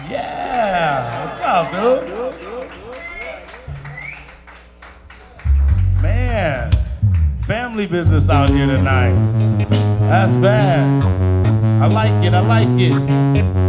Yeah, what's up, dude? Man, family business out here tonight. That's bad. I like it, I like it.